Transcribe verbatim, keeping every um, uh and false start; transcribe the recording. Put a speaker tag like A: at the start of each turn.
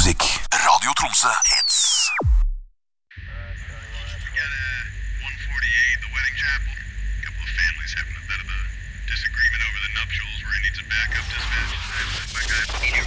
A: musikk. Radio Tromsø Hits.
B: one forty-eight, the wedding chapel. A couple of families having a bit of a disagreement over the nuptials where he needs a backup dispatch. My guy,